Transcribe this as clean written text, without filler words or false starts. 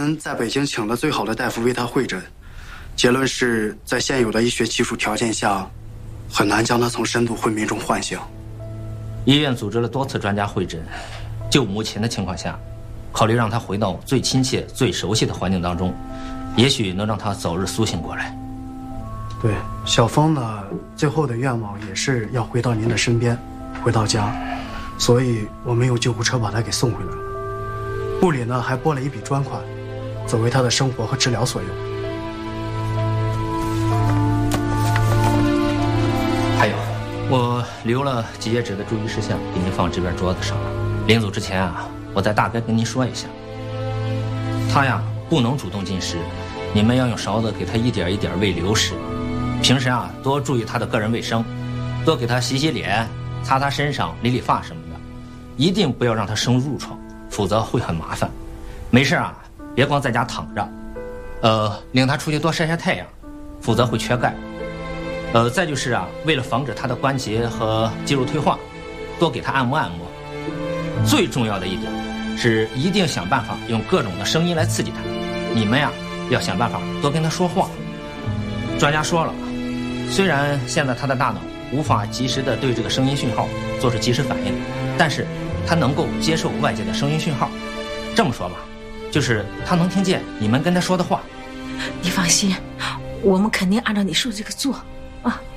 们在北京请了最好的大夫为他会诊，结论是在现有的医学技术条件下，很难将他从深度昏迷中唤醒。 医院组织了多次专家会诊，就目前的情况下，考虑让他回到最亲切、最熟悉的环境当中，也许能让他早日苏醒过来。 对，小峰呢，最后的愿望也是要回到您的身边，回到家，所以我们用救护车把他给送回来了。部里呢还拨了一笔专款，作为他的生活和治疗所用。 还有，我留了几页纸的注意事项给您放这边桌子上了。临走之前啊，我再大概跟您说一下，他呀不能主动进食，你们要用勺子给他一点一点喂流食。平时啊多注意他的个人卫生，多给他洗洗脸、擦擦身上、理理发什么的，一定不要让他生褥疮，否则会很麻烦。没事啊，别光在家躺着，领他出去多晒晒太阳，否则会缺钙。再就是啊，为了防止他的关节和肌肉退化，多给他按摩按摩。最重要的一点是，一定想办法用各种的声音来刺激他。你们呀，要想办法多跟他说话。专家说了，虽然现在他的大脑无法及时的对这个声音讯号做出及时反应，但是他能够接受外界的声音讯号。这么说吧，就是他能听见你们跟他说的话。 你放心，我们肯定按照你说的这个做啊。